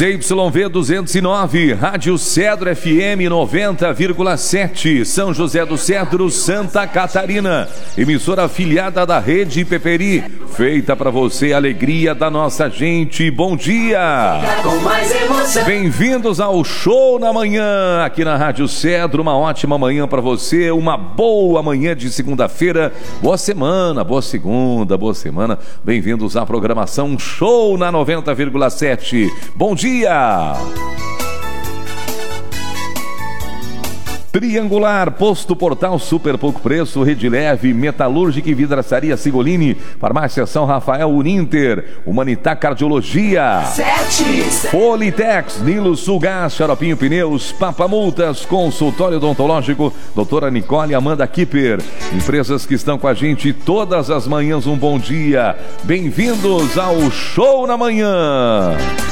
ZYV 209, Rádio Cedro FM 90,7, São José do Cedro, Santa Catarina. Emissora afiliada da Rede Peperi, feita para você, a alegria da nossa gente. Bom dia! Bem-vindos ao Show na Manhã, aqui na Rádio Cedro. Uma ótima manhã para você, uma boa manhã de segunda-feira. Boa semana, boa segunda, boa semana. Bem-vindos à programação Show na 90,7. Bom dia! Triangular, Posto Portal, super pouco preço, Rede Leve, Metalúrgica e Vidraçaria Sigolini, Farmácia São Rafael, Uninter, Humanitá Cardiologia, Politex, Nilo Sulgás, Xaropinho Pneus, Papamultas, Consultório Odontológico, Doutora Nicole Amanda Kipper. Empresas que estão com a gente todas as manhãs, um bom dia. Bem-vindos ao Show na Manhã.